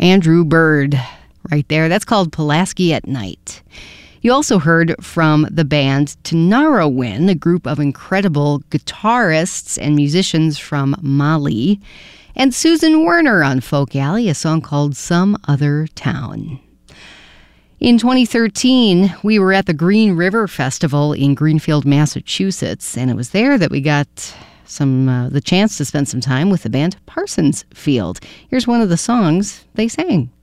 Andrew Bird right there. That's called Pulaski at Night. You also heard from the band Tinariwen, a group of incredible guitarists and musicians from Mali, and Susan Werner on Folk Alley, a song called Some Other Town. In 2013, we were at the Green River Festival in Greenfield, Massachusetts, and it was there that we got the chance to spend some time with the band Parsons Field. Here's one of the songs they sang.